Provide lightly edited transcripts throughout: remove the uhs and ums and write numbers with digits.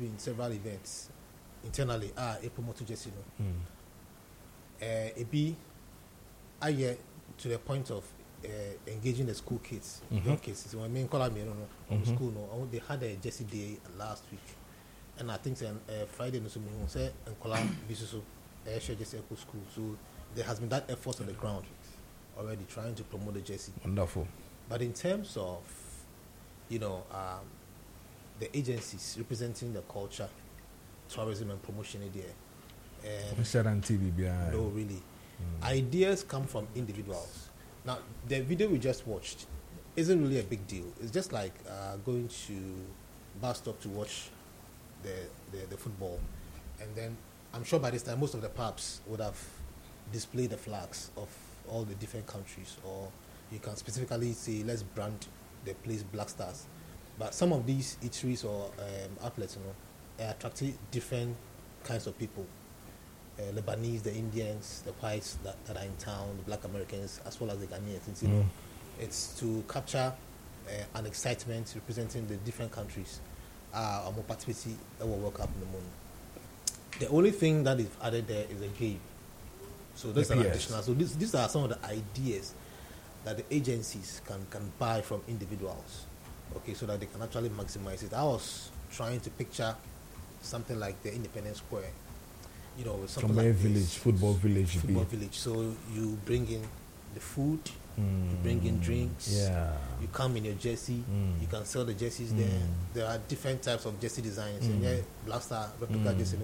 been several events internally. A promoter just a be to the point of engaging the school kids, young kids. So when call me, school, no, they had a Jesse Day last week, and I think Friday, no, so say and call so just school. So there has been that effort on the ground already trying to promote the Jesse. Wonderful. But in terms of, the agencies representing the culture, tourism and promotion there, no, really. Ideas come from individuals. Now, the video we just watched isn't really a big deal. It's just like going to bus stop to watch the football. And then I'm sure by this time most of the pubs would have displayed the flags of all the different countries. Or you can specifically say, let's brand the place Black Stars. But some of these eateries or outlets, attracting different kinds of people. Lebanese, the Indians, the whites that are in town, the Black Americans, as well as the Ghanaians. It's to capture an excitement representing the different countries. More participation that will work up in the morning. The only thing that is added there is a game. So that's an additional. So these are some of the ideas that the agencies can buy from individuals. Okay, so that they can actually maximize it. I was trying to picture something like the Independence Square. With something like football village. So you bring in the food, you bring in drinks, you come in your jersey, you can sell the jerseys there. There are different types of jersey designs. And Black Star replica jersey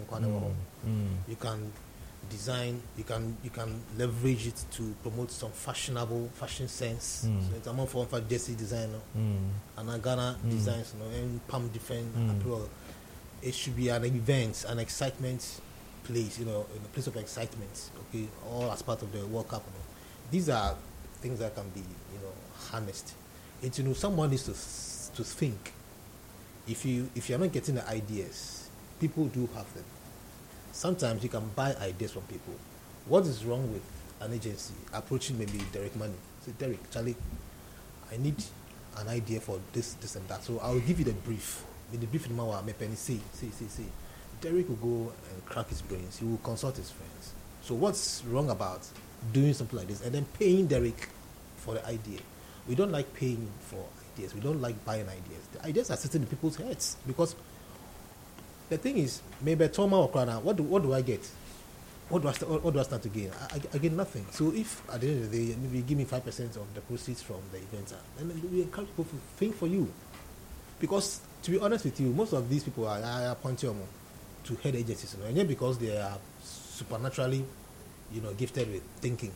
you can design, you can leverage it to promote some fashionable fashion sense. So it's a more form for jersey design, and Ghana designs, and palm different apparel. It should be an event, an excitement place, in a place of excitement, okay, all as part of the World Cup. These are things that can be, harnessed. And someone needs to think. If you're not getting the ideas, people do have them. Sometimes you can buy ideas from people. What is wrong with an agency approaching maybe Derek Money? Say, Derek, Charlie, I need an idea for this and that. So I'll give you the brief. With the brief in my way, say. Derek will go and crack his brains. He will consult his friends. So what's wrong about doing something like this and then paying Derek for the idea? We don't like paying for ideas. We don't like buying ideas. The ideas are sitting in people's heads because the thing is, maybe Toma or Krana, what do I get? What do I stand to gain? I get nothing. So if at the end of the day, maybe give me 5% of the proceeds from the event, then we encourage people to think for you. Because to be honest with you, most of these people are appointed to head agencies, and yet because they are supernaturally, gifted with thinking,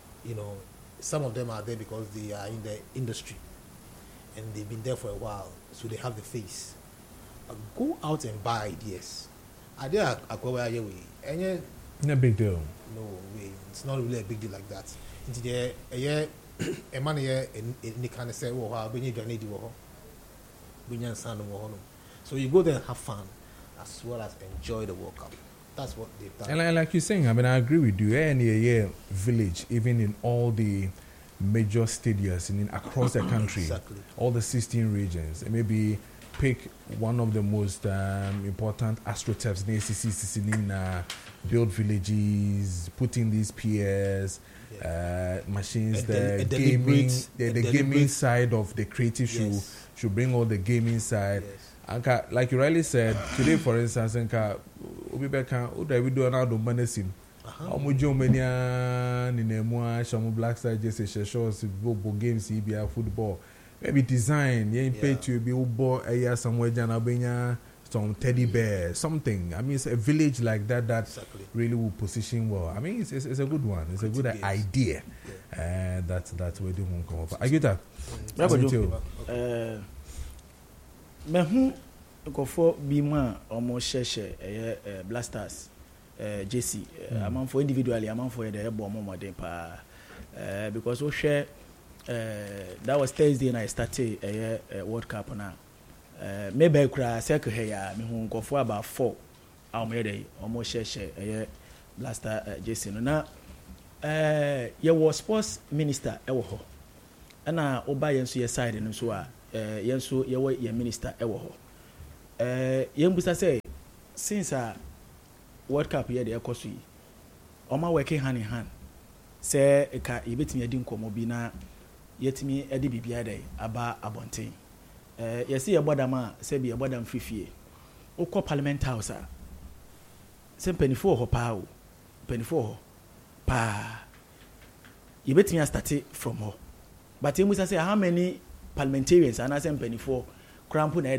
some of them are there because they are in the industry, and they've been there for a while, so they have the face. Go out and buy ideas. Idea no big deal. No way, it's not really a big deal like that. A man here in the kind of say, so you go there and have fun, as well as enjoy the World Cup. That's what they've done. And like you're saying, I agree with you. Any village, even in all the major stadiums across the country, exactly. All the 16 regions, and maybe pick one of the most important astroturfs in ACC, build villages, put in these piers, machines, the gaming side of the creative should bring all the gaming side. Yes. And like you rightly said, today, for instance, we do another medicine. Black Star just shows games, football. Maybe design, pay to be somewhere, some teddy bear, something. It's a village like that exactly. Really will position well. It's a good one. It's a good idea. That's where they won't come up. I get that. Mehu go bima almost share blasters JC among for individually among for the bomb because we share that was Thursday and I started a World Cup now. Maybe I could say here me go for about 4 almost share blaster JC now you was sports minister ewo and na oba yenso your side no so yenso ye minister ewo ho yenbusa say since World Cup here the ekoso yi oma working hand in hand say ka yebetimi adi nkomo bi na yetimi adi bibia dai aba abonten yesi yebodam a say bi yebodam fifie ukọ parliament house a say penifo ho pa o penifo ho pa yebetimi start from ho but you must say how many parliamentarians and as penifo cramp na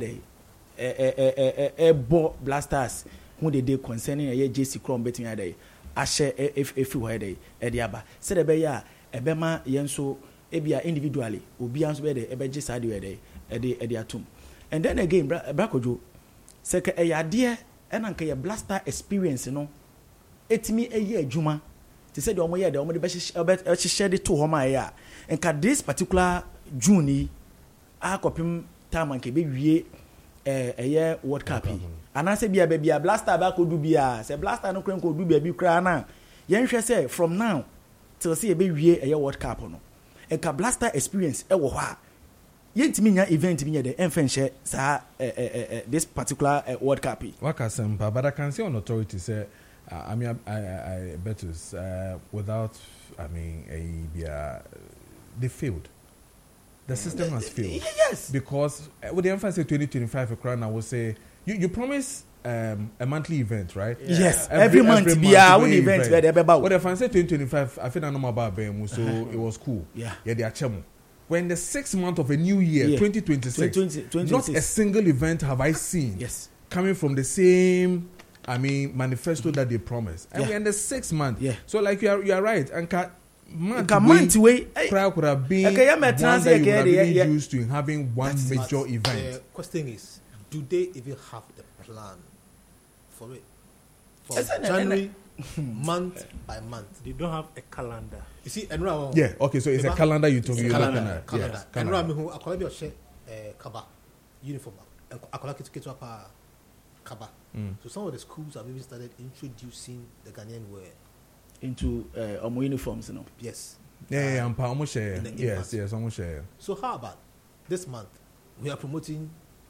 dey bo blasters who they concerning a JC Chrome betting a day ashe if you had a diaba said a beya a bema yenso ebia individually obi anso be de ebe gisade we de e atum and then again brakojo say ka e yade e na nka ye blaster experience no etimi eye adwuma te say de omo ye de omo de be hye de to homa ya nka this particular June yi akopim time nka be wie eye World Cup anase bia blaster ba ko du bia say blaster no kren ko du bia bi kra na yen hwe say from now till say e be wie eye World Cup no e ka blaster experience e wo ho a yentimi nya event bi nya de enfenhye sa this particular World Cup waka sempa but I can say on authority say I mean I bet us without I mean they failed. The system has failed. Yes. Because with the emphasis 2025 a crown, I will say you promise a monthly event, right? Yeah. Yes. Every month be a event where they be about. But if I say 2025, I feel I know about them, so it was cool. Yeah. Yeah, they are chemo. When the 6th month of a new year, 2026, 2026, not a single event have I seen coming from the same manifesto that they promised. And we're in the 6th month. Yeah. So like you are right. And month way crowd could have been one that you would have been used to having one major event. The question is, do they even have the plan for it? For January, month by month. They don't have a calendar. You see, yeah, okay, so it's a calendar you're talking about. Calendar. And I call your share Kaba uniform. I call it Kaba. So some of the schools have even started introducing the Ghanaian wear into uniforms, you know. Yes. Yeah, I'm almost share. Yes, almost share. So how about this month? We are promoting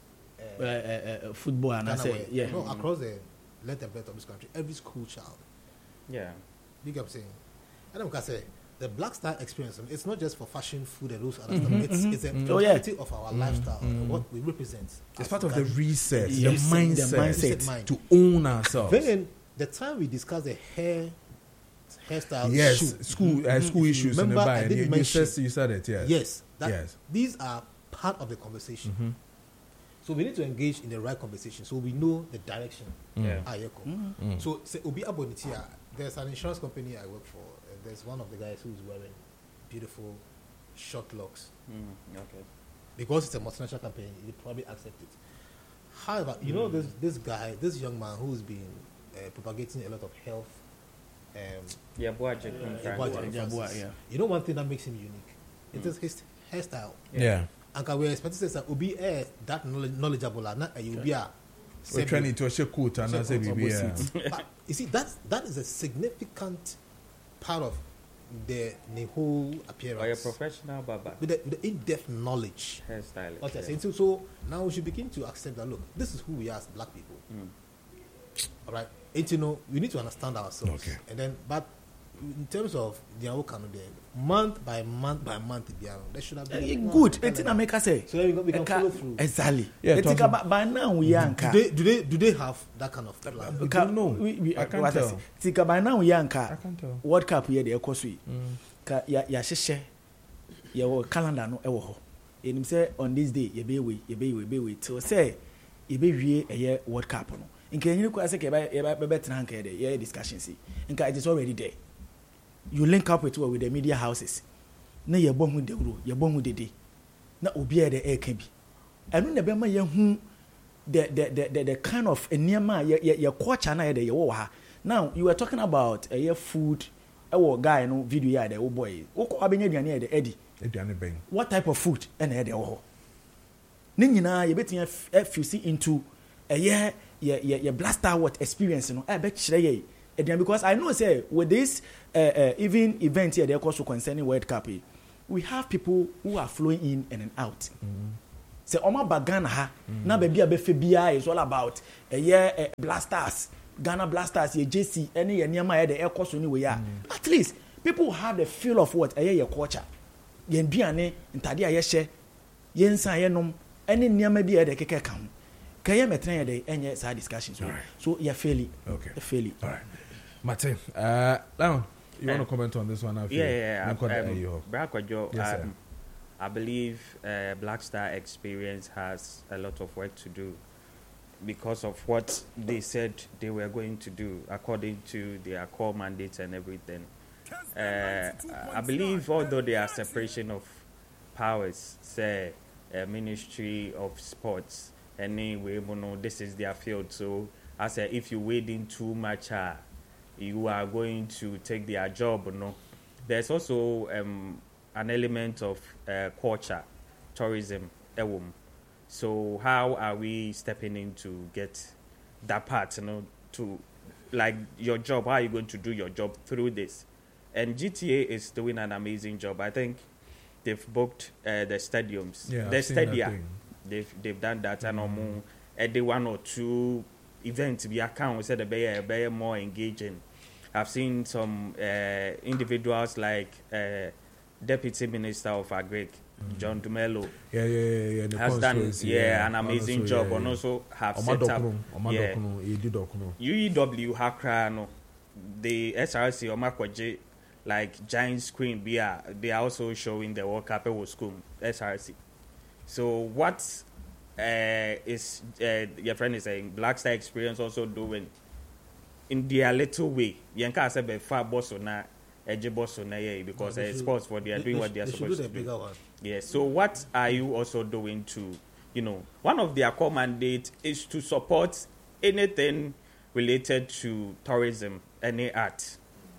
football and I say, yeah. No, across the length and breadth of this country, every school child. Yeah. Big up saying. And I'm gonna say the Black Star experience. It's not just for fashion, food, and those other stuff. It's a totality of our lifestyle, what we represent. It's part of the reset, the mindset to own ourselves. Then the time we discuss the hairstyle school issues. Remember, I didn't mention you said it. Yes. These are part of the conversation. So we need to engage in the right conversation so we know the direction. So Obi Abonitia, there's an insurance company I work for. There's one of the guys who's wearing beautiful short locks. Okay. Because it's a multinational company, they probably accept it. However, you know this guy, this young man who's been propagating a lot of health. You know one thing that makes him unique? It is his hairstyle. Yeah. And we're expecting to be that knowledgeable, not you'll be a. We're trying to share coat and say but you see, that is a significant part of the whole appearance. Or a professional barber. With the in-depth knowledge. Hairstylist. What you're saying. So now we should begin to accept that, look, this is who we are as black people. All right? And we need to understand ourselves. Okay. And then, but in terms of the month by month, there should have been good. It's in America say. So we can follow through. Exactly. Yeah, by now we are. Do they have that kind of plan? I can't tell. Tika by now we are. I can't tell. World Cup here the ekosui. Ka ya hyehyɛ ya wo calendar no ɛwɔ hɔ. Enim say on this day ye be we till say ye be wie eye World Cup no. Nka nyini kwa say ke be tena nka de ye discussion see. Nka it is already there. You link up with the media houses. Na ye bo hu dewro, ye bo hu dede. Na obi e de e ka bi. Anu na be ma ye hu the kind of enema ye culture na ye de ye wo ha. Now you were talking about a food guy no video ya de boy. Woko abenya aduane ya de Eddie. Aduane ben. What type of food na ye de wo? Ni nyina ye betin fuse into ye blaster what experience no e be kire ye. Because I know say with this even event here they also concerning World Cup, we have people who are flowing in and out. Say Oma Bagana ha na baby abefe bia is all about Blasters. Ghana Blasters, ye JC, any Yama the air course anyway. At least people have the feel of what your culture. Yen biane, intadia yeshe, yen sa yenom, any Niama be the keke come. Kaya metrain de any side discussions. So you're fairly. Okay. Fairly. All right. Martin, now you want to comment on this one? Yeah. I believe Black Star Experience has a lot of work to do because of what they said they were going to do according to their core mandates and everything. I believe although there are separation of powers, say Ministry of Sports, anyway, this is their field. So I said if you wade in too much, you are going to take their job. There's also an element of culture, tourism, So how are we stepping in to get that part, to like your job? How are you going to do your job through this? And GTA is doing an amazing job. I think they've booked the stadiums, the stadia. They've done that, and at the 1 or 2 events we account said the more engaging. I've seen some individuals like Deputy Minister of Agric, John Dumelo, has done an amazing job, and also have set up UEW Hakrano, the SRC Omakwaje, like giant screen. They are also showing the World Cup school SRC. So what is your friend is saying Black Star Experience also doing in their little way? Yanka said be far boss on na boss on because sports for they are doing what they are supposed to do. Yes. So what are you also doing to, one of their core mandate is to support anything related to tourism, any art.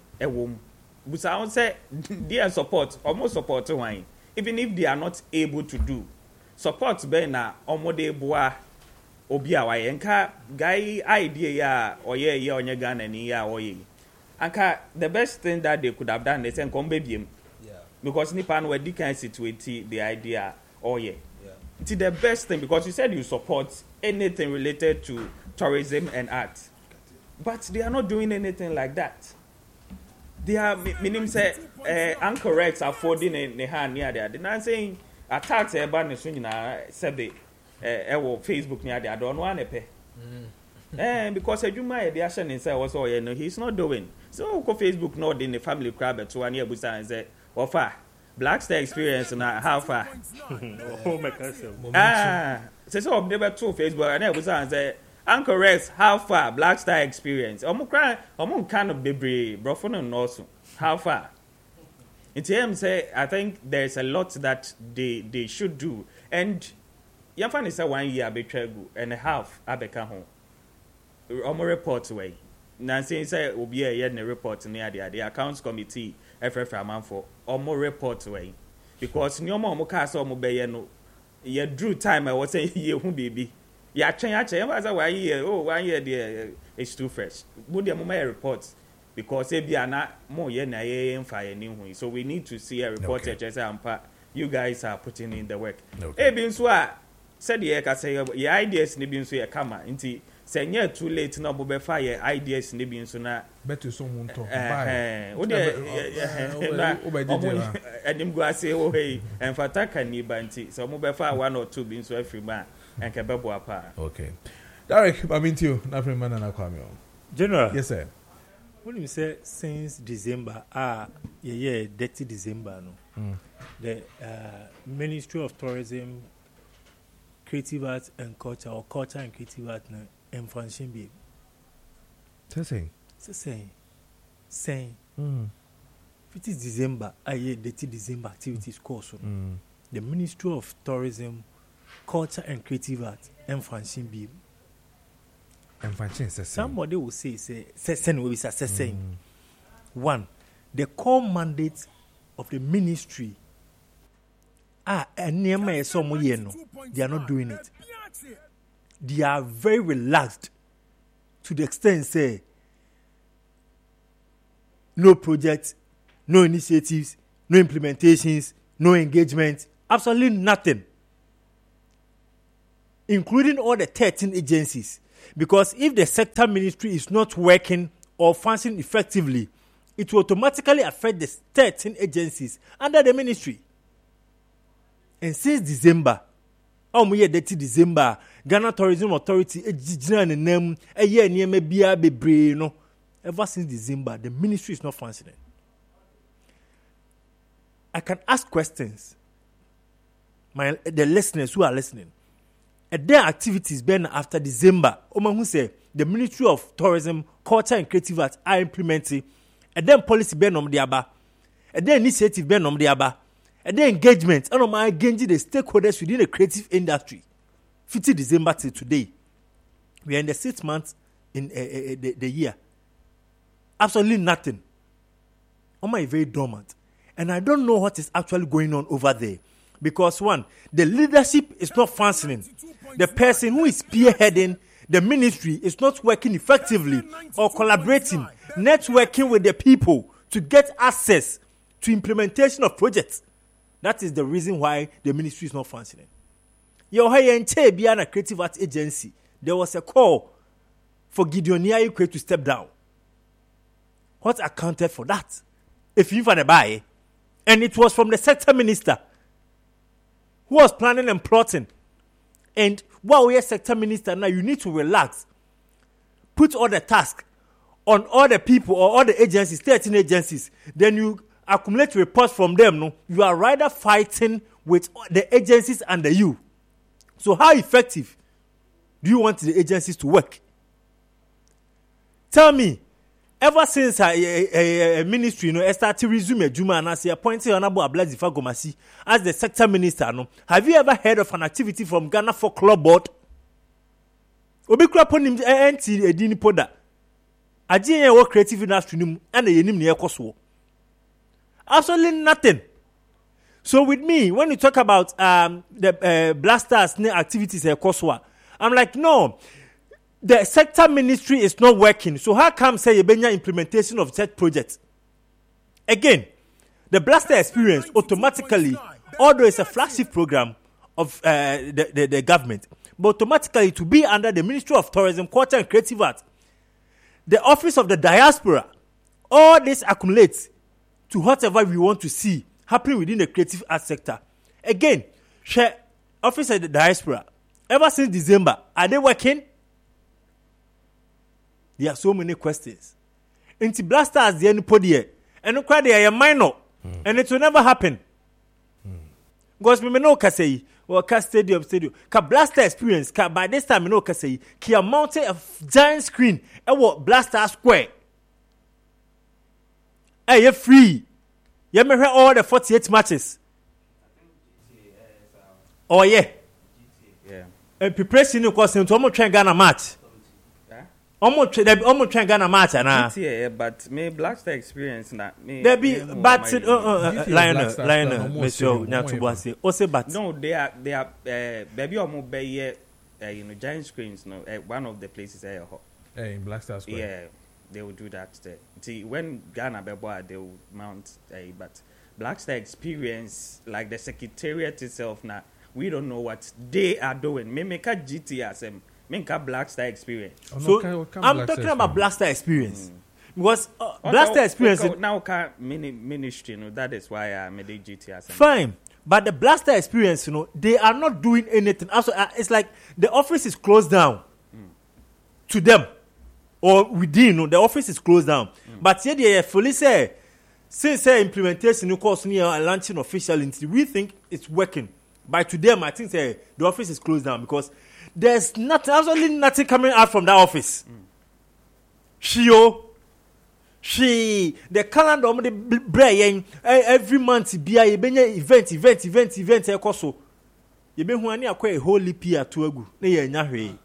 But I would say they are almost support wine, even if they are not able to do. Support be na omode boa obi a waye nka guy idea ya oye onye Ghana ni ya oye anka the best thing that they could have done is come bebiem because nipa no we can situate the idea oye it's the best thing because you said you support anything related to tourism and art, but they are not doing anything like that. They are meaning say incorrect affording in the hand near there. They're not saying attacks about the swing said Facebook near there. I don't want to pay. Because you might the action inside also he's not doing. So go Facebook not in the family crowd at 1 year busa and say, far Black Star Experience na how far? Oh my God. So never to Facebook and busa and say Uncle Rex, how far? Black Star Experience. I'm kind of baby, bro. Also, how far? In terms, I think there's a lot that they should do. And Yafan is a 1 year and a half. Abeka home. Report away. Nancy say will be a report near the accounts committee. FF man for report away because no more cast or mobile. You drew time. I was saying you baby. Yeah, change. Why 1 year? 1 year there it's too fresh. Would the moment reports because if you are not more fire new, so we need to see a report. You guys are putting in the work. Said the say your ideas ni bin so ye kama nti say nya too late na bo be fire ideas ni bin so na better someone talk wo de edim go ase wo hey enfata kan ni banti so mo be fire 1 or 2 bin so afiri and kebebo apa. Okay. Derek, I'm into you. Nothing man and Kwame. General. Yes, sir. When you say since December, dirty December, no. The Ministry of Tourism, Creative Arts and Culture, or Culture and Creative Arts, no, and Francine be. Saying. If it is December, dirty December activities course. The Ministry of Tourism, Culture and Creative Arts, and Francine be. Somebody will say, one, the core mandate of the ministry and near me some they are not doing it. They are very relaxed to the extent say no projects, no initiatives, no implementations, no engagement, absolutely nothing. including all the 13 agencies. Because if the sector ministry is not working or functioning effectively, it will automatically affect the 13 agencies under the ministry. And since December, December, Ghana Tourism Authority, ever since December, the ministry is not functioning. I can ask questions. The listeners who are listening, and their activities been after December, who say the Ministry of Tourism, Culture and Creative Arts are implementing, and then policy been on the aba, and then initiative been on the aba, and then engagement, and my engaging the stakeholders within the creative industry. 50 December till today, we are in the 6th month in the year. Absolutely nothing. Very dormant, and I don't know what is actually going on over there. Because one, the leadership is not functioning. The person who is spearheading the ministry is not working effectively or collaborating, networking with the people to get access to implementation of projects. That is the reason why the ministry is not functioning. A creative arts agency, there was a call for Gideon Yaikwe to step down. What accounted for that? If you find a buy, and it was from the sector minister who was planning and plotting. And while we are sector minister now, you need to relax. Put all the task on all the people or all the agencies, 13 agencies. Then you accumulate reports from them. No, you are rather fighting with the agencies under you. So how effective do you want the agencies to work? Tell me, ever since a ministry, started to resume a Juma and I appointed Honorable Ablazifa Gomasi as the sector minister, have you ever heard of an activity from Ghana Folklore Board? Obi krapon him enti edini poda. Ajiye wo creative industry nim and yenim ne ekoso. Absolutely nothing. So with me, when you talk about the blasters activities ekoso, I'm like, no. The sector ministry is not working. So how come say Yebenya implementation of such projects? Again, the Blaster Experience automatically, although it's a flagship program of the government, but automatically to be under the Ministry of Tourism, Culture and Creative Arts, the Office of the Diaspora, all this accumulates to whatever we want to see happening within the creative arts sector. Again, Office of the Diaspora, ever since December, are they working? There are so many questions. Inti Blaster as the end podium, and no they are minor, and it will never happen. Because we know Kasei or Stadium, Ka Blaster Experience, by this time we know Kasei, Kia mounted a giant screen, and what Blaster Square. Hey, you're free. You may hear all the 48 matches. Oh yeah. And preparation of course to almost try Ghana match. Almost try Ghana match, but me Blaster Experience na me. There be but Lionel, Monsieur Nyatubasi. Also, but no, they are baby or mobile giant screens. No, one of the places in Blaster Square. Yeah, they will do that there. See, when Ghana Beboa, they will mount but Blaster Experience, like the secretariat itself now, we don't know what they are doing. Me make a GTSM. Minka Blaster Experience. So I'm talking about Blaster Experience. Because Blaster Experience now ministry, that is why I made a GTS. Fine. But the Blaster Experience, they are not doing anything. Also, it's like the office is closed down to them. Or within, the office is closed down. But here they fully say, since implementation, of course, near launching officially, we think it's working. By to them, I think the office is closed down because there's nothing, absolutely nothing coming out from that office. The calendar of the brain every month be a event. Ekoso. You be who any akwa a whole lipia to agu. Ne ye nya hwe.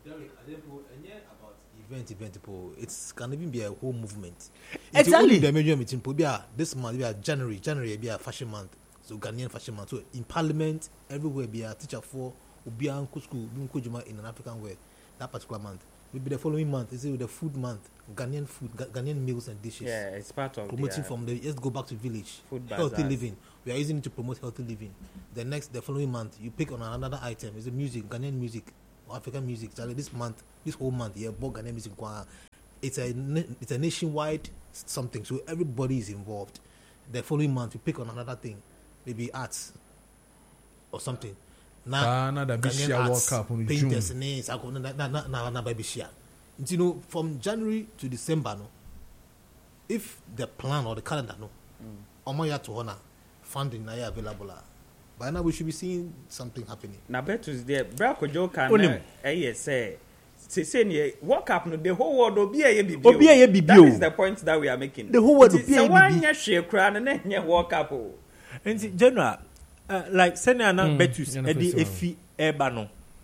Event people. It's can even be a whole movement. Exactly. The major meeting this month be a January be a fashion month. So Ghanaian fashion month. So in Parliament everywhere be a teacher for Ubian Kusku, Binkujuma in an African way. That particular month. Maybe the following month is the food month. Ghanaian food, Ghanaian meals and dishes. Yeah, it's part of promoting from the. Let's go back to village. Food healthy living. We are using it to promote healthy living. The following month, you pick on another item. Is it music, Ghanaian music, or African music. Charlie, this whole month, yeah, Ghanaian music. It's a nationwide something, so everybody is involved. The following month, we pick on another thing, maybe arts or something. Now, Ghanaian arts, painters, names, you know, from January to December, no, if the plan or the calendar, no, Omoya to honor funding now available. By now we should be seeing something happening. Now, bet is there. Brako Joe can say. Say, World Cup, the whole world will be a BBO. That is the point that we are making. The whole world will be a BBO. Crown and then World Cup. And general, like Senana Betus, Eddie Efi Ebano.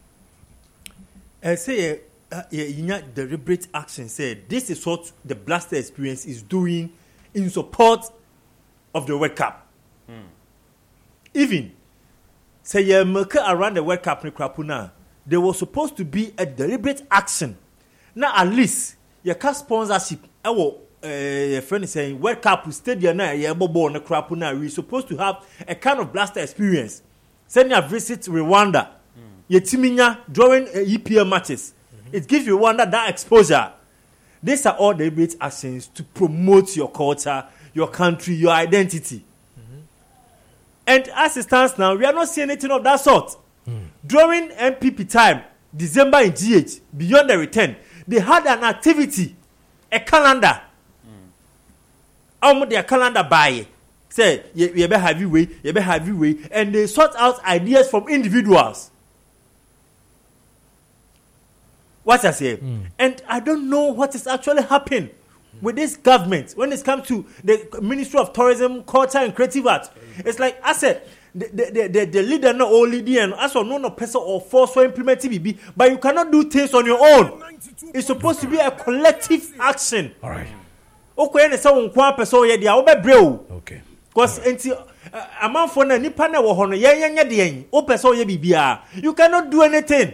Say, deliberate action said this is what the Blaster experience is doing in support of the World Cup. Even say, around the World Cup, there was supposed to be a deliberate action. Now, at least, your car sponsorship, your friend is saying, World Cup Stadium, we're supposed to have a kind of Blaster experience. Send you a visit Rwanda, your Timinya during EPL matches. It gives you Rwanda that exposure. These are all deliberate actions to promote your culture, your country, your identity. And as it stands now, we are not seeing anything of that sort. During MPP time, December in GH, beyond the return, they had an activity, a calendar. Their calendar by say, you be heavyweight, and they sort out ideas from individuals. What I say, and I don't know what is actually happening with this government when it comes to the Ministry of Tourism, Culture, and Creative Arts. It's like I said. The leader not only the and as well no person or force for implementing BB, but you cannot do things on your own. It's supposed to be a collective action. All right. Okay, and someone one person here, they are over. Okay. Because until a man for any panel or honor, oh, person you cannot do anything.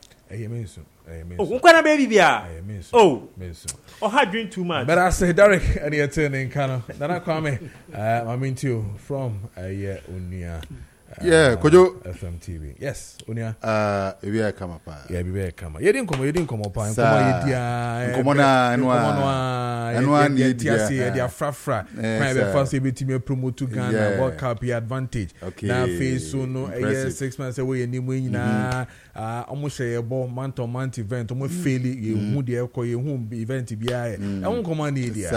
Oh, or had drink too much. But I say, Derek, and you're turning kind of. Then I come I mean to you from Unia. Yeah, Kojo FM TV. Yes, Unia. We are come up. Yeah, we are come. You didn't come up. Come on, and one year, frafra. First, you be promote to Ghana, World Cup advantage. Okay. Now, face so no, 6 months away, and you almost a ball month on month event. Almost fail it. You would home event be I won't come on here.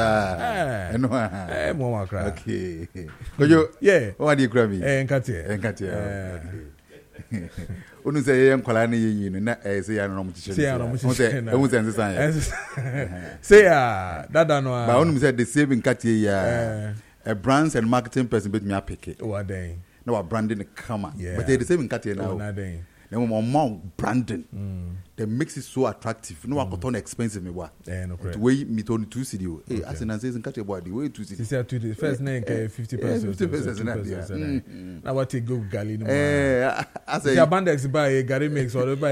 Okay. Kojo, yeah. What do you grab me? And Unu say yam kwala na yi no na say ya no mo chiche. Say dada no. But unu say the saving katie ya a brands and marketing person bet me apeke. Oh then. No wa branding come. But they the saving katie now. Now more branding. They makes it so attractive. No wa turn expensive me wa. To way me turn 2 city. Hey, as in say katie boy the way 2 city. Say to first name 50%. Now what take go gali no. I say the bandex buy gari mix or buy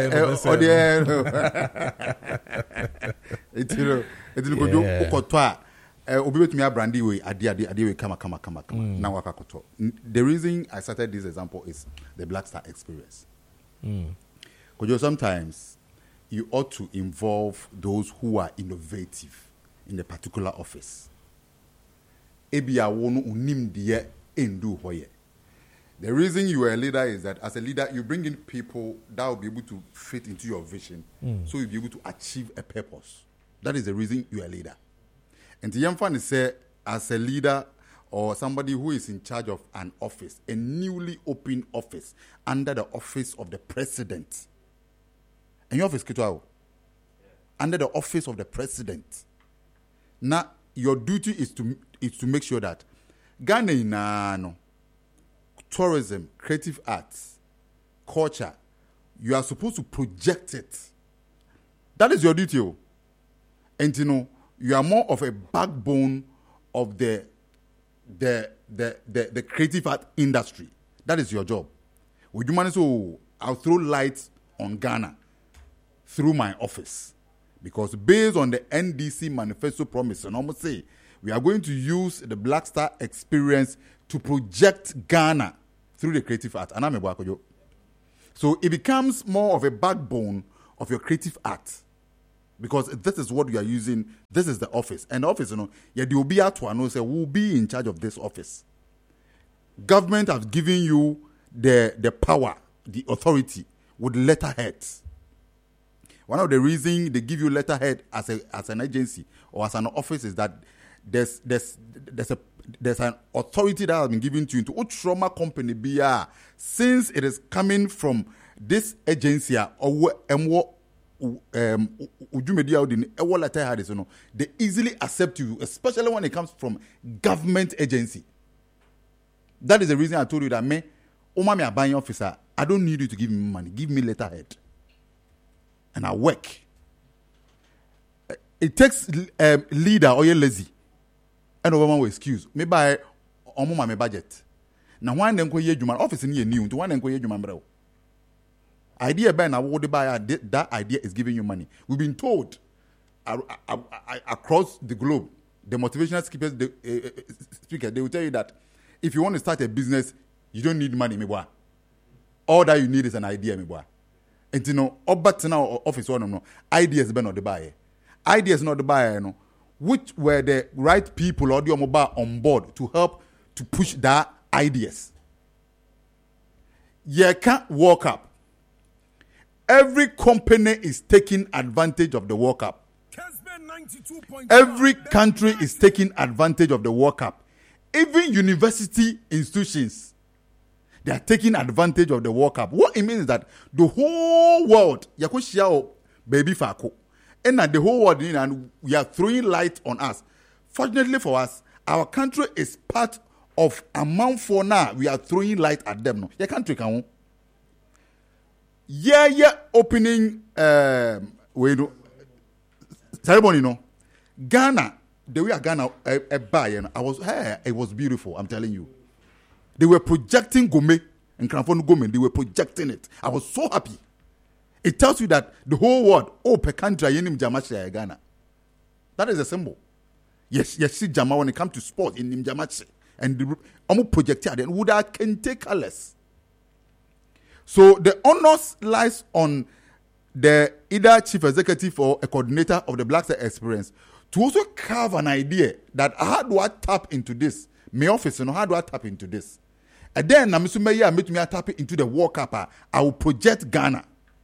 it go do okoto obi betumi abrandi we ade we kama na waka koto. The reason I started this example is the Black Star experience. Because sometimes you ought to involve those who are innovative in a particular office. Ebia wonu unim die endu hoye. The reason you are a leader is that as a leader, you bring in people that will be able to fit into your vision, so you'll be able to achieve a purpose. That is the reason you are a leader. And the young fan say, as a leader or somebody who is in charge of an office, a newly opened office under the office of the president. And your office, under the office of the president. Now, your duty is to make sure that Ghana tourism, creative arts, culture, you are supposed to project it. That is your duty. And you are more of a backbone of the creative art industry. That is your job. Would you manage to I'll throw light on Ghana through my office? Because based on the NDC manifesto promise, and almost say we are going to use the Black Star experience to project Ghana through the creative art. So it becomes more of a backbone of your creative art. Because this is what you are using. This is the office. And the office, you will be at one, say, will be in charge of this office. Government has given you the power, the authority with letterheads. One of the reasons they give you letterhead as an agency or as an office is that there's an authority that has been given to you to trauma company BR since it is coming from this agency or they easily accept you, especially when it comes from government agency. That is the reason I told you that me, a buying officer, I don't need you to give me money. Give me letterhead. And I work. It takes leader or you're lazy. And over my excuse. Me buy my budget. Now one then go ye human office in ye new to one then go ye human bro. Idea ben I would buy that idea is giving you money. We've been told across the globe, the motivational speakers, they will tell you that if you want to start a business, you don't need money, me boy. All that you need is an idea, me boy. And but now office one no ideas be not the buyer. Ideas not the buyer, which were the right people or the mobile on board to help to push that ideas. You can't walk up. Every company is taking advantage of the walk up. Every country is taking advantage of the walk up. Even university institutions, they are taking advantage of the walk up. What it means is that the whole world, baby fako, and the whole world, and we are throwing light on us. Fortunately for us, our country is part of amount for now. We are throwing light at them. No, your country can. Opening ceremony. Ghana, the way Ghana it was beautiful. I'm telling you. They were projecting Gome and Kramfon Gome. They were projecting it. I was so happy. It tells you that the whole world, per country, Jamache Ghana. That is a symbol. Yes, see Jama when it comes to sport in Jamache. And the projected and would have can take colors. So the onus lies on the either chief executive or a coordinator of the Black Star Experience to also carve an idea that how do I tap into this? My office, how do I tap into this? And then I meet me tap into the walk up. I will project Ghana.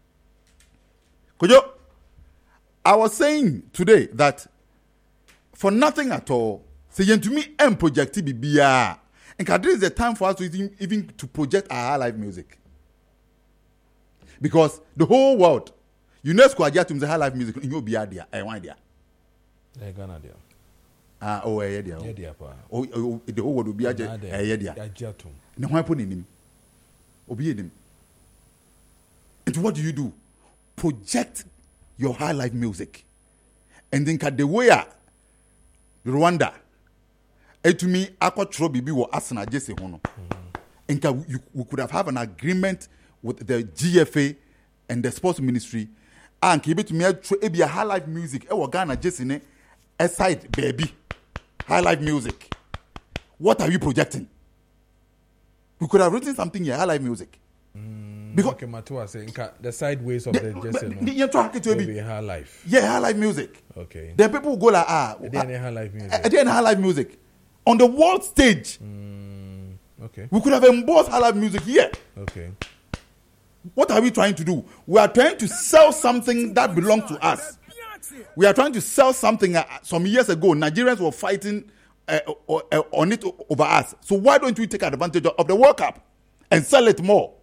Kojo, I was saying today that for nothing at all, saying to me, I'm projecting BBR. And this is the time for us to even to project our live music. Because the whole world, UNESCO adjust to high life music in your idea. I want idea. Ghana there. The whole world will be a idea. Now why put in him? Obey him. And what do? Project your high life music. And then the way Rwanda. And to me, Aqua Trobi was Asana Jesse Hono. And we could have an agreement with the GFA and the sports ministry and keep it to me a high life music. Ghana just in a side baby. High life music. What are you projecting? We could have written something here, high life music. Because okay, Matua saying the sideways of the Jesse will be high life. Yeah, high life music. Okay. Then people go like high life music. Then high life music. On the world stage. Okay. We could have embossed high life music here. Okay. What are we trying to do? We are trying to sell something that belongs to us. We are trying to sell something. Some years ago, Nigerians were fighting on it over us. So why don't we take advantage of the World Cup and sell it more?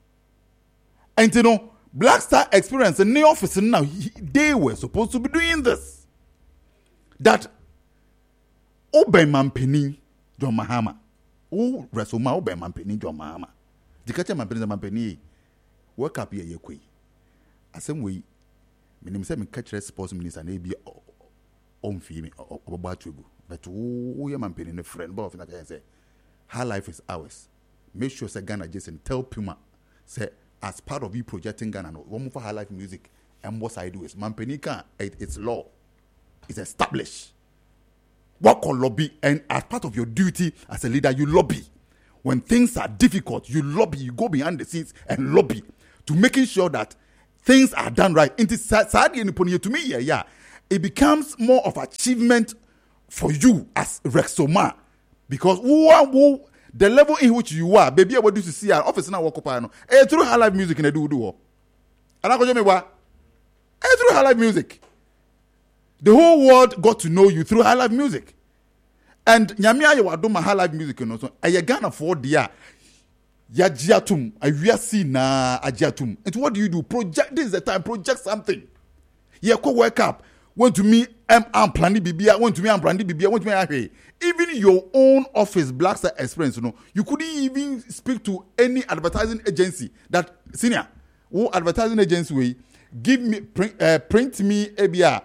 And Black Star Experience in the office now, they were supposed to be doing this. That Obeman Penny John Mahama. Oh, Resoma Obeman Penny John Mahama. The catcher man penny. Work up here, you quay. As some way, my name is catcher sports minister and be on female or about tribu. But oh, your man penny a friend, both that I say, her life is ours. Make sure say Ghana Jason tell Puma, say, as part of you projecting Ghana, one move for her life music, and what I do is man penny can it's law, it's established. Work on lobby, and as part of your duty as a leader, you lobby. When things are difficult, you lobby, you go behind the scenes and lobby to making sure that things are done right. Into Saudi and Pony to me, yeah, it becomes more of achievement for you as Rexoma because the level in which you are, baby, I want you to see our office now walk up. Through high live music in a do. And I go me what? Through high live music. The whole world got to know you through high live music. And Nyamia you do my high live music and also I Ghana for dia Yajiatum, I see na Ajiatum. And what do you do? Project this is the time, project something. Yeah, go wake up. Want to me I'm planning BBA, want to me I'm planning BBA, want to me even your own office Black Star Experience, you couldn't even speak to any advertising agency that senior who advertising agency way give me print me ABR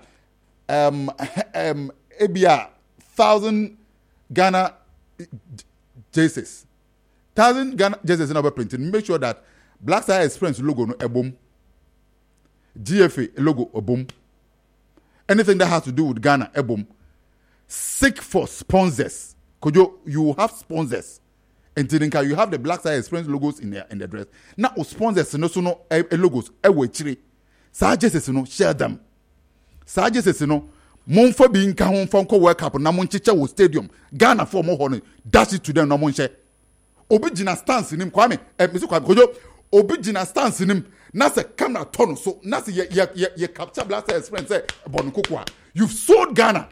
ABR 1,000 Ghana jerseys. 1,000 Ghana jerseys in our printing. Make sure that Black Star Experience logo no a boom. GFA logo a boom. Anything that has to do with Ghana a boom. Seek for sponsors. Could you have sponsors? Until you have the Black Star Experience logos in the dress. Now sponsors no logos a way. Sarges no share them. Sarges no. Monfa being home from work up na monchicha wo stadium Ghana for more honey dash it to them no monche obigina stance nim kwame misu kwame kojo obigina stance nim na se camera turn so na se ye capture Black Star Experience say bon kokwa you've sold Ghana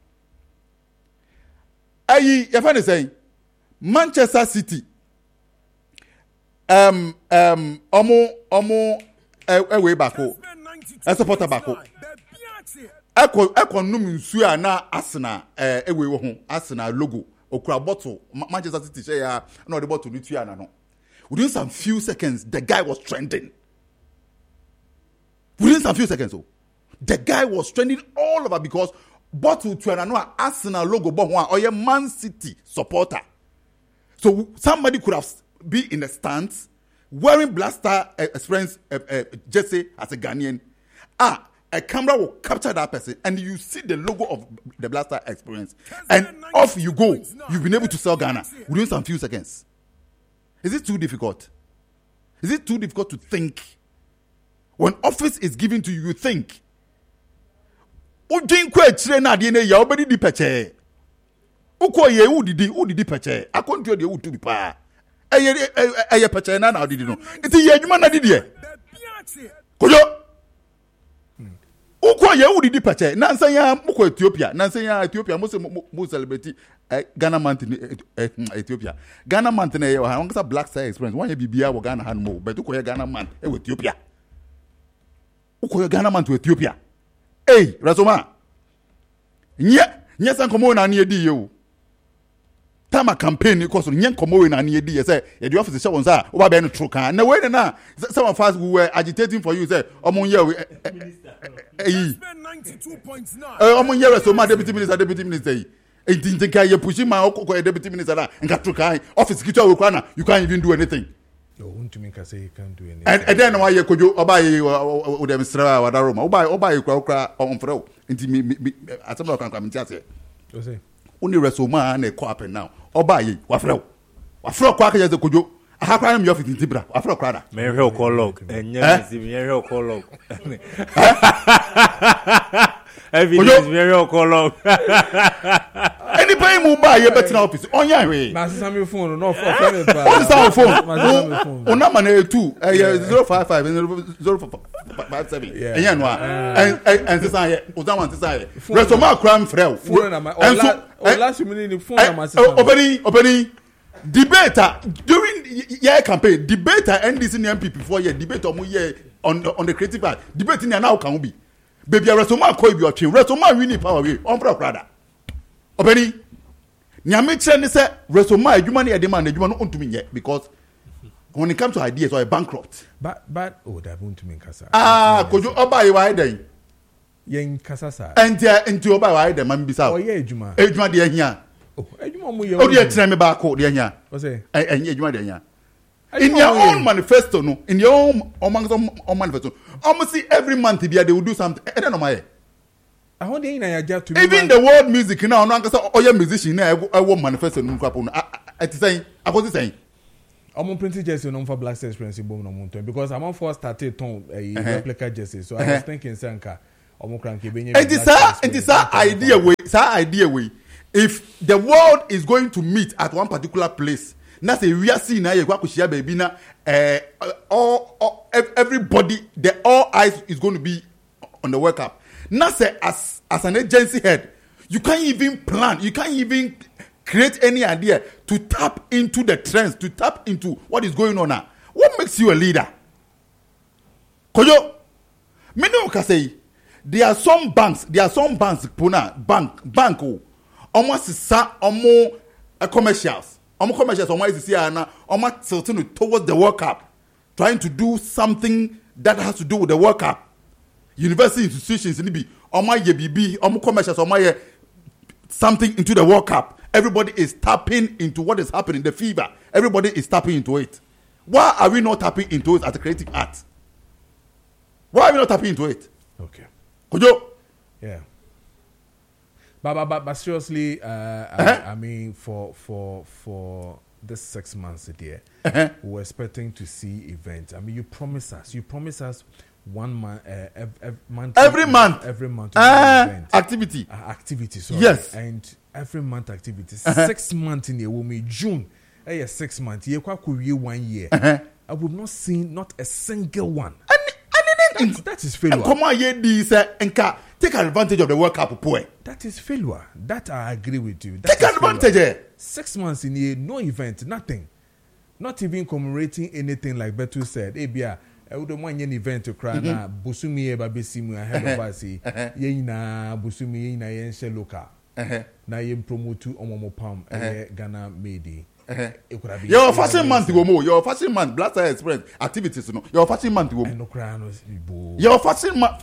ayi you find say Manchester City omo way back o supporter back o Eko num nsu a na Arsenal ewe wo ho Arsenal logo okura bottle Manchester City share ya na the bottle nitua na no within some few seconds the guy was trending the guy was trending all over because bottle tuana no Arsenal logo bo ho a oye Man City supporter so somebody could have be in the stands wearing Black Star Experience jersey as a Ghanaian a camera will capture that person and you see the logo of the Black Star Experience and off you go. You've been able to sell Ghana within some few seconds. Is it too difficult? Is it too difficult to think? When office is given to you, you think. Ujin kwe chire na adi ne ya obedi di peche. Uko ye udidi peche. Akontu de utu bi pa. Eye peche na odidi no. Iti ye adwuma na didi e. Kojo Uko ye udidi peche. Nansan ya muko Ethiopia. Nansan ya Ethiopia mo celebrate Ghana month in Ethiopia. Ghana month na ye wa hankasa Black Star Experience. Wan ye bibia wo Ghana han mo. But uko ye Ghana month e Ethiopia. Uko ye Ghana month to Ethiopia. Hey, Razoma. Nye san komo na ni edi ye. Tama campaign ni koso nye komo na ni edi ye say ye the office show onza o ba be no tro kan. Na we na some of us we were agitating for you say omon ye we omon ye Razoma deputy minister yi. Enti nka ye pushing ma okoko deputy minister na nka tro kan office kitu we kwa na you can't even do anything. No, untumi ka say you can't do anything. And then why you kojo oba ye o dem stra wa daroma. Oba ye kwa onfrɛ. Nti me asemba kan kwa mti ase. O say Uni Razoma na ko happen now. Oba ye wafrɛ. Wafrɛ kwa ka je kojo. Aha kwa me office ntibra. Wafrɛ kwa da. Me hwe o call log. Enya me hwe o call log. Every day me hwe o call log. Anybody move by ye better office. Onya hwe. na sisa me phone no for me pa. What is our phone? Ona man 2 055 057. Enya no and sisa ye. Odaman sisa ye. Razoma kram frɛ. Phone na my last minute ni phone na my sisa. Obeni debater during your campaign debater NDC and MPP for your debate on the creative part debate in now can be baby Razoma ko bi otwe Razoma win power we on brother Obeni nyame kire ne say Razoma adwuma na yede man adwuma no ontumi nye because when it comes to ideas or a bankrupt But that won't mean kasa. Kojo oba ye wa den Yen kasa sa. enti oba wa den man bisa O ye adwuma. Adwuma de ahia Adwuma mo ye. o de tire me ba ko de ahia O say enye adwuma de ahia in your own manifesto no in your own manifesto almost every month they will do something I don't know my I want dey na ya ja to even the world music now no ankasa oya musician na e wo manifesto no kwapo no ati say akosi say I'm printing jersey no for Black Stars experience in Boom because I'm on for started ton a replica jersey. So I was thinking Sanka. It is our idea way. If the world is going to meet at one particular place, that's a we are seeing now. Baby na everybody, all eyes is going to be on the World Cup. Now say as an agency head, you can't even plan, you can't even create any idea to tap into the trends, to tap into what is going on now. What makes you a leader? Koyo, me no can say. There are some banks, bank almost sa commercials. Commercials almost see almost tilting towards the World Cup, trying to do something that has to do with the World Cup. University institutions in commercials something into the World Cup. Everybody is tapping into what is happening, the fever. Everybody is tapping into it. Why are we not tapping into it as a creative art? Why are we not tapping into it? Okay. Kojo. Yeah. But seriously, I mean, for this 6 months a year, we were expecting to see events. I mean, you promise us 1 month, every month event. Activity. Sorry. Yes. And every month activities. 6 months in a woman, June, 6 months. You could 1 year. I would not see not a single one. That is failure. Come on, take advantage of the World Cup. That is failure. That I agree with you. Take advantage. 6 months in a no event, nothing. Not even commemorating anything like Betu said. Ebia, I would want an event to cry na Busumi Babesimu ahead of us. Yena Busumi na yen sheloka. Na yen promote Omomo Pam Ghana Made. Your fashion month womo, your fashion month Black Stars Express activities no. Your fashion month womo. Your fashion month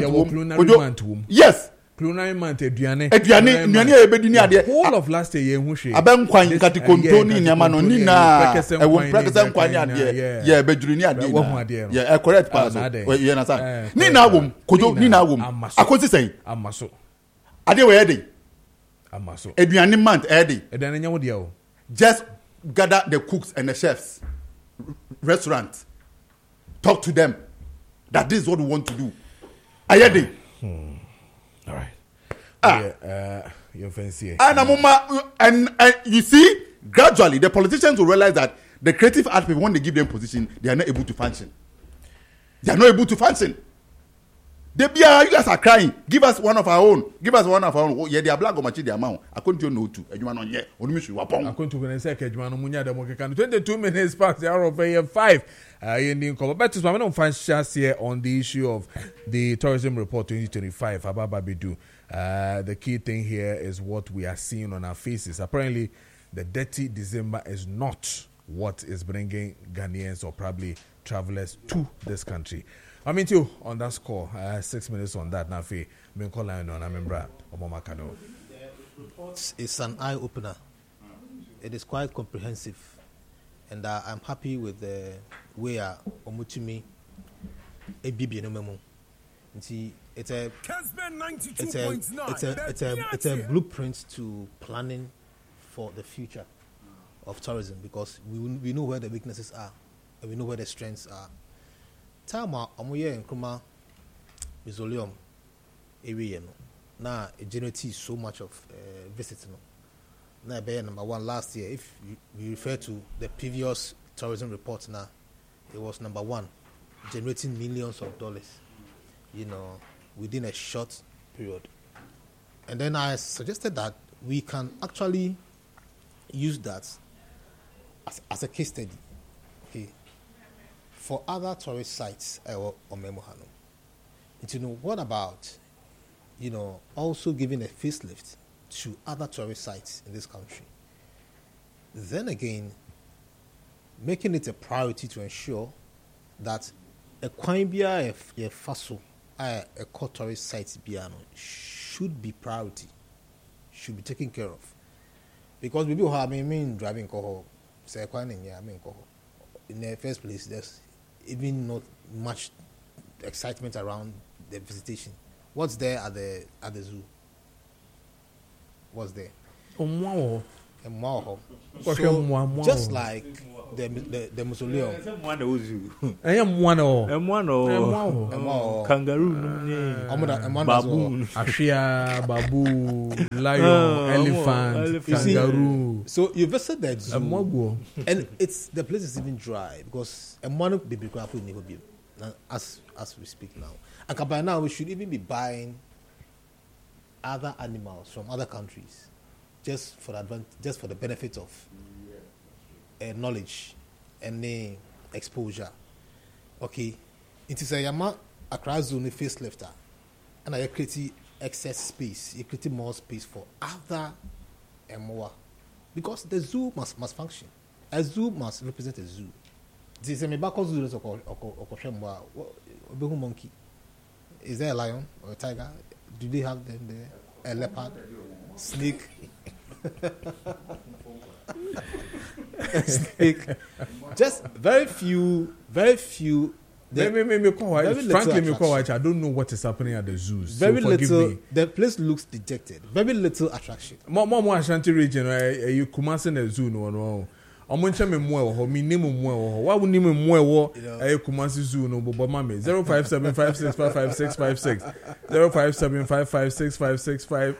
womo. Yes. Preliminary month aduane ebedi ni ade. Whole of last year hu hwe. Abenkwan kati kontoni nyama no ni na ewo prekese nkwan ade. Yeah, beduru ni ade. Yeah, correct pass. You understand? Ni na wom, kojo ni na wom. Akosi sei. Amaso. Ade we ede. Amaso. Aduane month ede. Aduane nyawo de o. Just gather the cooks and the chefs, restaurant, talk to them that this is what we want to do. Ayede. All right. You're fancy. And you see, gradually the politicians will realize that the creative art people, when they give them position, they are not able to function. They are not able to function. You guys are crying. Give us one of our own. Oh, yeah, they are black or machi the amount. I couldn't know to. You man on yeah. Only you wapong. I couldn't say Kejman Munya de Mokan. 22 minutes past the hour of AM5. In but to my fan shares here on the issue of the tourism report 2025. Abababidu. The key thing here is what we are seeing on our faces. Apparently, the dirty December is not what is bringing Ghanaians or probably travelers to this country. I mean, too, on that score, 6 minutes on that. Now, me call line on Amembra Omomakano. It's an eye opener. It is quite comprehensive, and I'm happy with the way Omutumi Ebibi no memo. It's a blueprint to planning for the future of tourism, because we know where the weaknesses are and we know where the strengths are. Time amoye Nkrumah Mausoleum area no na it generates so much of visits no na be number 1 last year. If we refer to the previous tourism report now, it was number 1, generating millions of dollars, within a short period. And then I suggested that we can actually use that as a case study, okay, for other tourist sites or Memohano. What about, also giving a facelift to other tourist sites in this country? Then again, making it a priority to ensure that a Kwambia a Faso, a core tourist site should be priority, should be taken care of. Because we do have driving cohort, say in the first place, there's even not much excitement around the visitation. What's there at the zoo? What's there? So, just like the mausoleum. Kangaroo, baboon, Ashia, babu, lion, elephant, kangaroo. So you visit that zoo, and the place is even dry because a one baby crab will never be as we speak now. And by now we should even be buying other animals from other countries just for the benefit of knowledge and exposure. Okay, it is a Yama Accra Zoo facelifter, and I create excess space. You create more space for other more because the zoo must function. A zoo must represent a zoo. This is a Mebako zoo or monkey. Is there a lion or a tiger? Do they have them there? A leopard, snake. Snake. Just very few. Frankly, I don't know what is happening at the zoos. Very so little. Me. The place looks dejected. Very little attraction. More Ashanti region. You Kumasi na zoo no. Omunche me mwe ho mi nimu mwe ho wa woni me mwe wo Kumasi zoo no bobo mame 0575565556 0575565565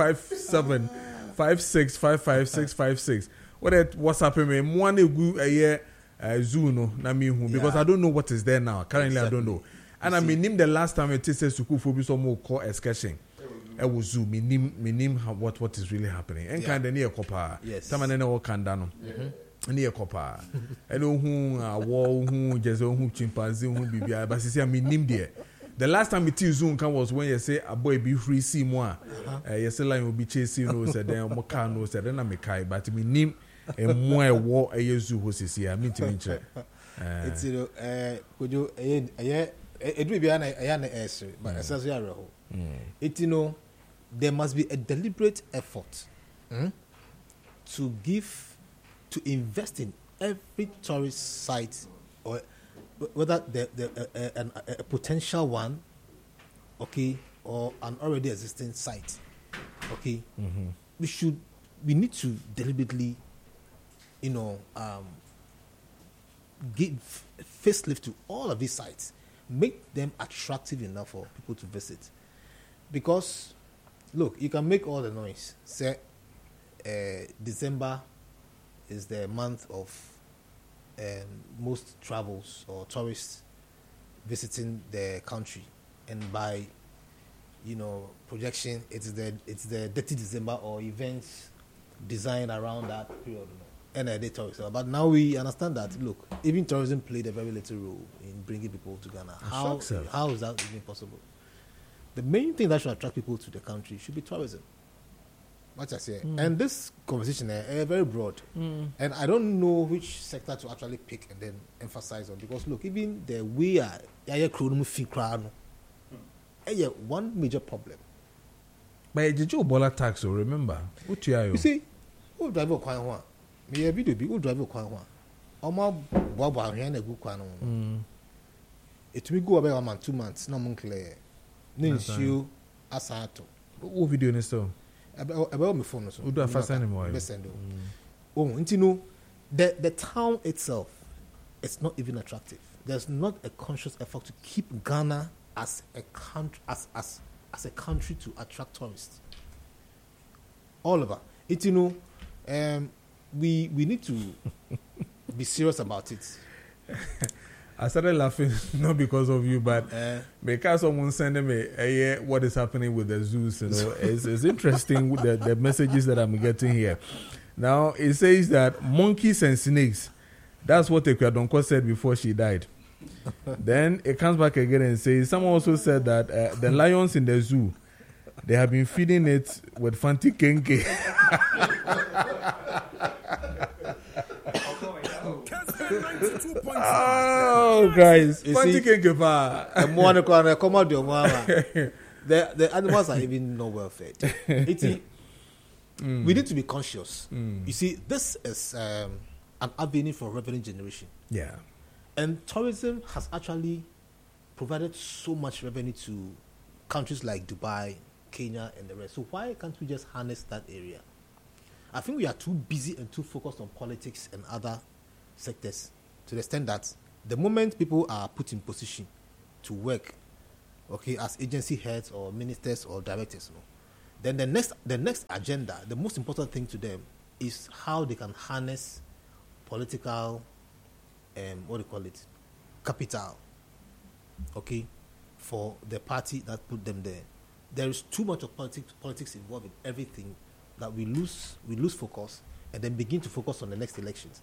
0575565556 what's happening me one egu zoo no na me hu because I don't know what is there now currently. Exactly. I don't know and I mean the last time it says school for be some more call excursion I was zoo me name what is really happening and kind of near kopa time and all kanda no near kopa I know who war who just who chimpanzee who bibia but see I mean name there. The last time it Zoom come was when you say a boy be free see more. You say like will be chasing no said then mo car no said then I make kai but me name a more war a zoo was here. I mean to mention. It's could you it will be an answer but essentially it there must be a deliberate effort to invest in every tourist site or whether a potential one, okay, or an already existing site, okay, we need to deliberately, give facelift to all of these sites, make them attractive enough for people to visit. Because, look, you can make all the noise. Say, December is the month of most travels or tourists visiting the country, and by projection it's the dirty December or events designed around that period and they tourists. But now we understand that look, even tourism played a very little role in bringing people to Ghana. How is that even possible? The main thing that should attract people to the country should be tourism. What I say, and this conversation is very broad, and I don't know which sector to actually pick and then emphasize on because look, even the way one major problem. But did you Bola tax? Remember, you see, who drive a quite one? Me a video be who drive a quite one. Oma Boba here a good quite one. It will go about 1 month, 2 months. No more clear. Nins you asato. What video is so? About my phone, so we do a fast anymore. The town itself, it's not even attractive. There's not a conscious effort to keep Ghana as a country, as a country to attract tourists. All over it, we need to be serious about it. I started laughing not because of you, but because someone sent me what is happening with the zoos. It's interesting with the messages that I'm getting here. Now it says that monkeys and snakes. That's what Ekwadonko said before she died. Then it comes back again and says someone also said that the lions in the zoo, they have been feeding it with Fanti Kenke. Oh, guys, the animals are even not well fed. We need to be conscious. You see, this is an avenue for revenue generation. Yeah, and tourism has actually provided so much revenue to countries like Dubai, Kenya, and the rest. So why can't we just harness that area? I think we are too busy and too focused on politics and other sectors to the extent that the moment people are put in position to work, okay, as agency heads or ministers or directors, then the next agenda, the most important thing to them is how they can harness political, capital, okay, for the party that put them there. There is too much of politics involved in everything that we lose focus and then begin to focus on the next elections.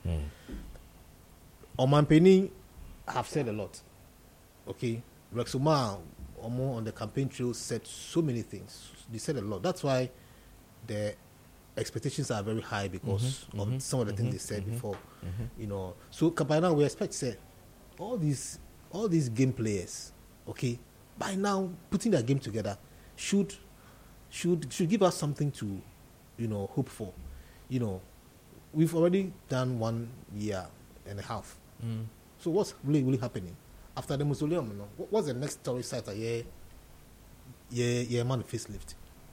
Oman Penny have said a lot, okay. Rexuma on the campaign trail said so many things. They said a lot. That's why the expectations are very high because of some of the things they said before. So by now we expect say all these game players, okay, by now putting their game together should give us something to hope for. We've already done 1 year and a half. So what's really happening after the mausoleum? What's the next tourist site? Man, facelift.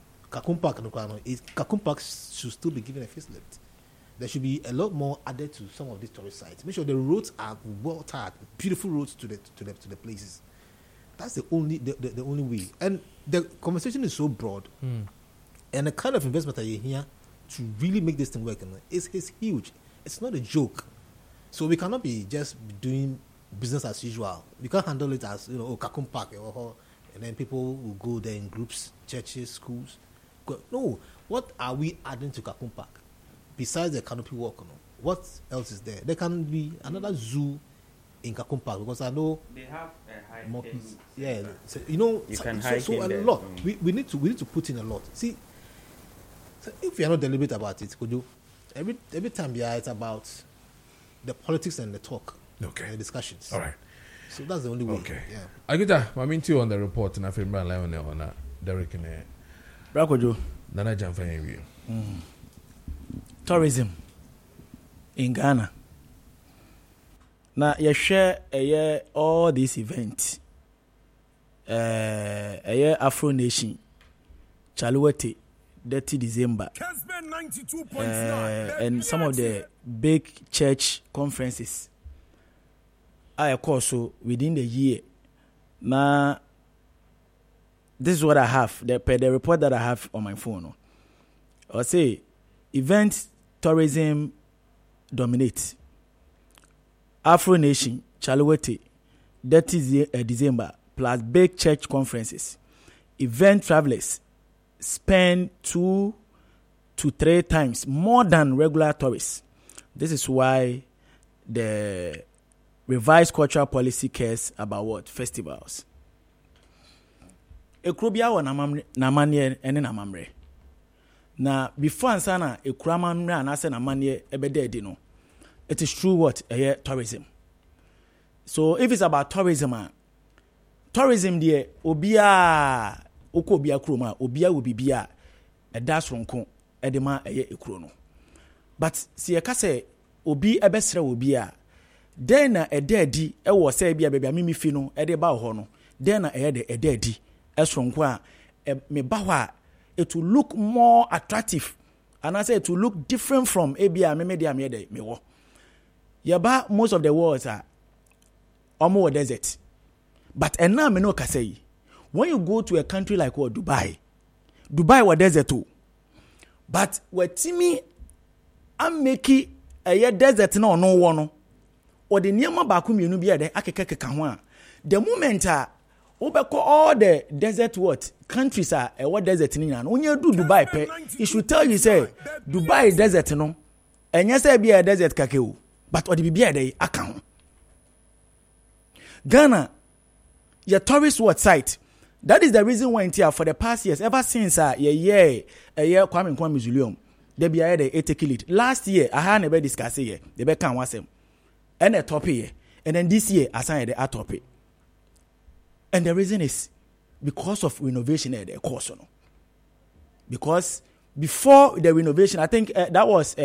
Kakum Park should still be given a facelift. There should be a lot more added to some of these tourist sites. Make sure the roads are well tarred, beautiful roads to the places. That's the only way. And the conversation is so broad, and the kind of investment that you hear to really make this thing work is huge. It's not a joke. So we cannot be just doing business as usual. We can't handle it as Kakum Park, and then people will go there in groups, churches, schools. No, what are we adding to Kakum Park besides the canopy walk? What else is there? There can be another zoo in Kakum Park because I know they have a high more people. Yeah, so, you can hike so in a there. lot. We need to put in a lot. See, so if we are not deliberate about it, could you every time it's about the politics and the talk, the discussions. All right. So that's the only way. Okay. Yeah. Agita, I'm into on the report and I feel Brian Lionel on Derek and Brakojo. Nana Jamfa. Tourism in Ghana. Now, you share all these events. Afro Nation, Chaluete, 30 December, and some of the big church conferences. I course so within the year. Now, this is what I have. The report that I have on my phone. I say, event tourism dominates. Afro Nation, Chaluete, 30 December, plus big church conferences. Event travelers spend 2 to 3 times more than regular tourists. This is why the revised cultural policy cares about what? Festivals. Ekrobia wa namanye ene namamre. Na before ansana ekramamre anase namanye ebede edi no. It is true what? Tourism. So if it's about tourism, tourism there obia oko obia kroma obia will be bia edasronko edema ekro no. But si eka se obi ebesre obia then na edadi ewo say bia bia mimi fi no ede ba ho no then na de edadi esronko a me ba ho a it will look more attractive and I say it will look different from ebia me de me wo. Yaba most of the world are almost desert. But and now me no ka say when you go to a country like what Dubai was desert too. But what Timmy am make a desert no one or the nyama ba ku mienu bia de akekeka ho a the moment obeko all the desert what countries are what desert ni na onye do Dubai pe it should tell you say Dubai desert no enye say bia desert kakeo but or the bia de aka ho. Ghana your tourist what site. That is the reason why for the past years, ever since Kwame Nkrumah Museum, they be they take it. Last year, I had never discussed it. They be can was and a topic, and then this year I signed the topic. And the reason is because of renovation at the course. Because before the renovation, I think that was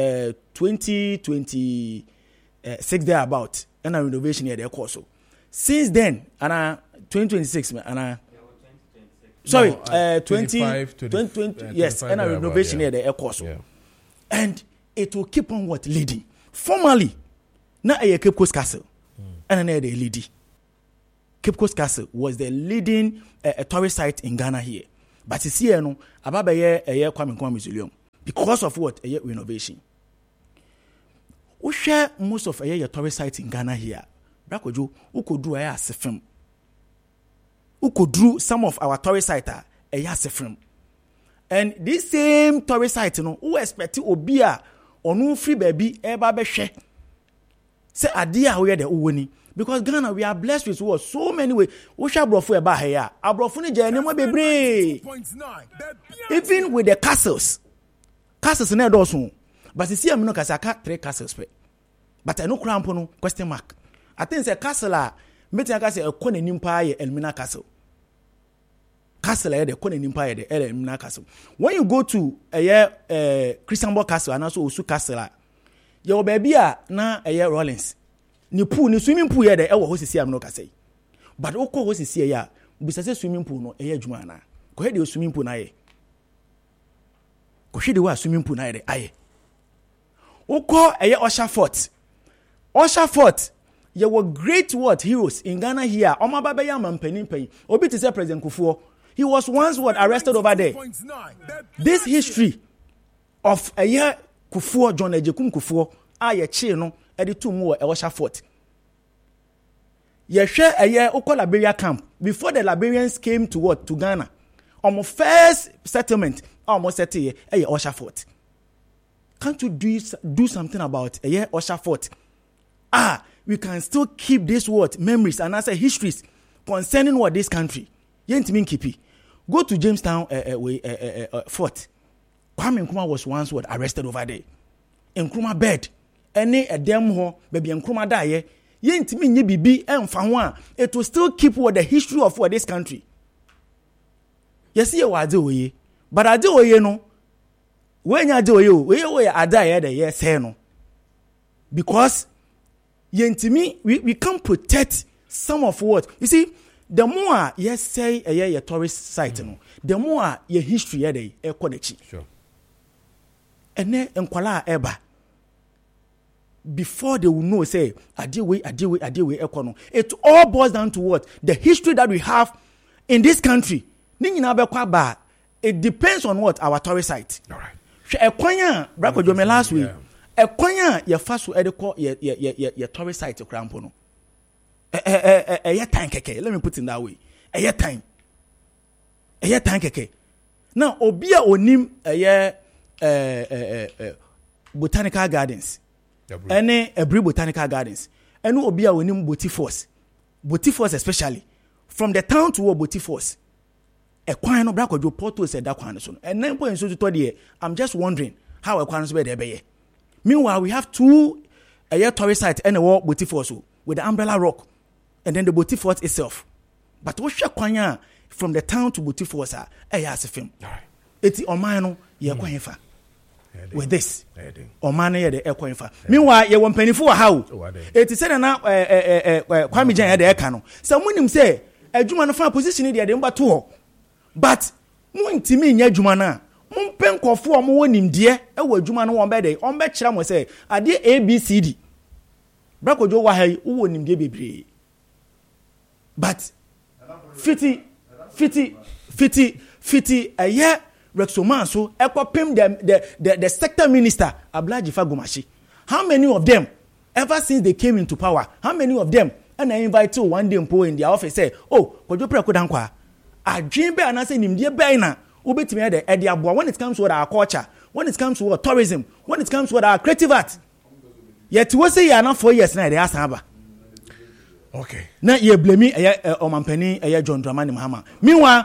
2026 thereabout, and a renovation at the course. Since then, and 2026, and sorry, 2020, yes, and a renovation here the air course. and it will keep on what leading. Formerly, na Cape Coast Castle, and then the leading. Cape Coast Castle was the leading tourist site in Ghana here. But it's here, no, about a year Kwame Nkrumah Museum because of what? A year renovation. We share most of a year tourist sites in Ghana here. Brakojo, who could do a film? Who could do some of our tourist sites a film? And this same tourist site, you know, who expect to be a onu free baby eba be share. Say idea we the uweni. Because Ghana, we are blessed with what so many ways. We shall brofu eba here. Abrofu ni jene mo bebre. Even with the castles na dosun. But you see, I'm not kasaka 3 castles. But I know crampo no question mark. I think say castle a meeting I say a kone nimpa Elmina Castle. Castle the kone nimpa the Elmina Castle. When you go to Christianborg Castle and also Osu Castle, your baby na Rollins. Ni pool ni swimming pool there ewo hosi am no kasai. But oko hosi see ya, bisa say swimming pool no adwuma na. Ko he de swimming pool na ye. Ko hwe de wa swimming pool na ye aye. Oko Osha Fort. Osha Fort, you were great heroes in Ghana here. Oma baba ya mampeni pen. Obi to say President Kufuor. He was once arrested over there. This history of Kufuor, John Ejekum Kufuor, aye chi no edi tu mu Osha Fort. Ye share Oko Liberia camp before the Liberians came to Ghana. Almost first settlement almost set here Osha Fort. Can't you do something about Osha Fort? We can still keep this memories and answer histories concerning this country. Yentimin kipi. Go to Jamestown Fort. Kwame Nkrumah was once arrested over there. Nkrumah bed. Any a damn ho baby Nkrumah die. Yentimin ye bibi emfa. It will still keep the history of this country. Yes, you are doing, but I do no. When you do we are die the yes no. Because we can protect some of what you see. The more say a tourist site, no, the more your history Sure. And then enquala eba before they will know say adiwe ekono. It all boils down to what the history that we have in this country. It depends on what our tourist site. All right. Ekwanya brako jome last week. Ekwanya ye faso edeko ye tourist site krampo no. Time keke. Let me put it that way. Time keke. Now obia onim botanical gardens. Ene every botanical gardens. Enu obia onim Botiforce. Botiforce especially from the town to Botiforce. Ekwan no brako jo porto said that kwan so. And 9.2 to there. I'm just wondering how ekwan so be there. Meanwhile, we have 2 tourist sites and a walk Botiforce with the Umbrella Rock and then the Botiforce itself. But what kwanya from the town to Botiforce as a film. It's omano ye kwanfa. With this. Omano ye the ekwanfa. Meanwhile, ye won penifo how. It is said na Kwame Jan the eka no. Someone him say adwuma no fa position dey mba to. But mo ntimi nya adwuma na. Mo pen kofo o mo wonim de e wo adwuma no won be dey. On be kira mo say ade ABCD. Brakojo wa hai wo wonim de bebre. But fiti Rexoman so ekopem the sector minister Ablaji Fagomashi. How many of them ever since they came into power? How many of them and I invite you one day in their office say, "Oh, kojo preko dankwa. Adwin be anase nimdie be na obetimi de aboa when it comes to our culture, when it comes to our tourism, when it comes to our creative art." Yet we say ya na 4 years na they ask aba. Okay. Na ye blame Omampani John Dramani Mahama. Meanwhile,